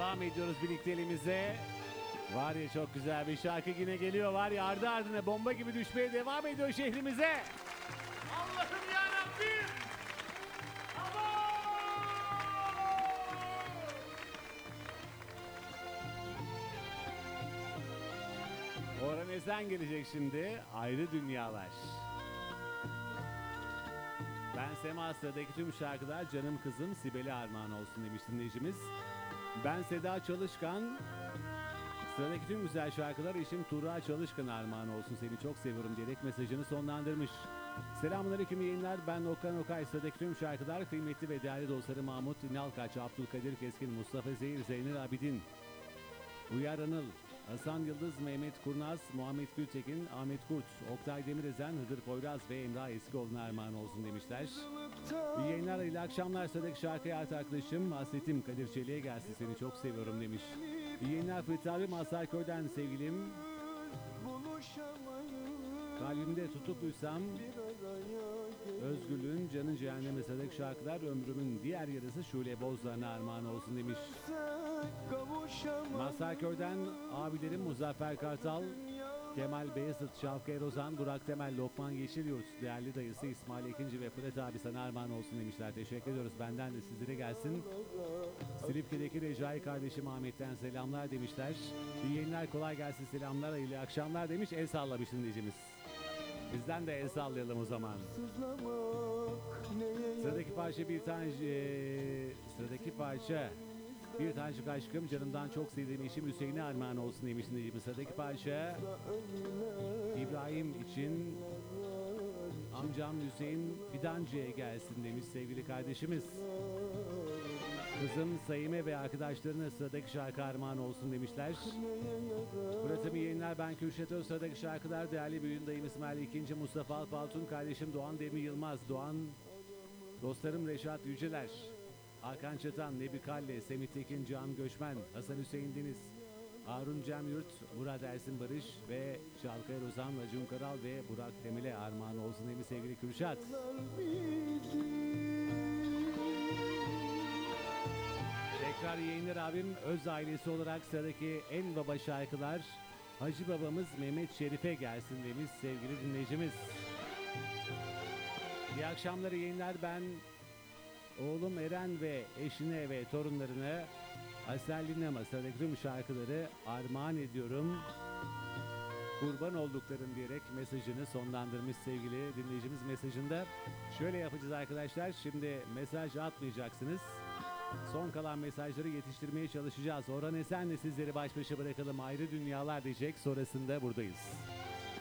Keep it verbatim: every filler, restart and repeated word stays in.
Devam ediyoruz birlikteliğimize. Var ya çok güzel bir şarkı yine geliyor. Var ya ardı ardına bomba gibi düşmeye devam ediyor şehrimize. Allah'ım yarabbim. Orhan Ezen gelecek şimdi. Ayrı Dünyalar. Ben Sema, sıradaki tüm şarkılar canım kızım Sibel'e armağan olsun demiş dinleyicimiz. Ben Seda Çalışkan. Sıradaki tüm güzel şarkılar eşim Tuğra Çalışkan armağan olsun, seni çok seviyorum diyerek mesajını sonlandırmış. Selamünaleyküm yayınlar. Ben Okan Okay. Sıradaki tüm şarkılar kıymetli ve değerli dostları Mahmut İnalkaç, Abdülkadir Keskin, Mustafa Zehir, Zeynel Abidin, Uyar Anıl, Hasan Yıldız, Mehmet Kurnaz, Muhammed Gültekin, Ahmet Kurt, Oktay Demirezen, Hıdır Poyraz ve Emrah Eskioğlu'na armağan olsun demişler. İyi yayınlar, iyi akşamlar. Sıradaki şarkıya ait arkadaşım Hasretim Kadir Çelik'e gelsin, seni çok seviyorum demiş. İyi yayınlar Fethi abi, Mazharköy'den sevgilim. Kalbimde tutupluysam özgürlüğün canın cehenneme, sıradaki şarkılar ömrümün diğer yarısı Şule Bozlar'ına armağan olsun demiş. Mazharköy'den abilerim Muzaffer Kartal, Kemal Beyazıt, Şavka Erozan, Burak Temel, Lokman Yeşilyurt, değerli dayısı İsmail Ekinci ve Fırat abi sana armağan olsun demişler. Teşekkür ediyoruz. Benden de sizlere gelsin. Silifke'deki Recai kardeşim Ahmet'ten selamlar demişler. İyi yayınlar, kolay gelsin, selamlar, iyi akşamlar demiş. El sallamış dinleyicimiz. Bizden de el sallayalım o zaman. Sıradaki parça bir tane e, sıradaki parça Bir Tanecik Aşkım, canımdan çok sevdiğim eşim Hüseyin'e armağan olsun demiş dinleyicimiz. Sıradaki parça İbrahim için amcam Hüseyin Fidancı'ya gelsin demiş sevgili kardeşimiz. Kızım Sayime ve arkadaşlarına sıradaki şarkı armağan olsun demişler. Burası bir yayınlar, ben Kürşat Öz. Sıradaki şarkılar değerli büyüğün dayım İsmail ikinci, Mustafa Alpaltun, kardeşim Doğan Demir Yılmaz, Doğan, dostlarım Reşat Yüceler, Hakan Çatan, Nebi Kalle, Semih Tekin, Can Göçmen, Hasan Hüseyin Deniz, Harun Cem Yurt, Murat Ersin Barış ve Şalkay Rozan, Acun Karal ve Burak Demir'e armağan olsun demiş sevgili Kürşat. Tekrar yayınlar abim. Öz ailesi olarak sıradaki en baba şarkılar Hacı babamız Mehmet Şerif'e gelsin demiş sevgili dinleyicimiz. İyi akşamlar, yayınlar. Ben oğlum Eren ve eşine ve torunlarına Asel Dinlema sıradaki tüm şarkıları armağan ediyorum, kurban olduklarım diyerek mesajını sonlandırmış sevgili dinleyicimiz. Mesajında şöyle yapacağız arkadaşlar, şimdi mesaj atmayacaksınız, son kalan mesajları yetiştirmeye çalışacağız. Orhan Esen'le sizleri baş başa bırakalım, ayrı dünyalar diyecek, sonrasında buradayız.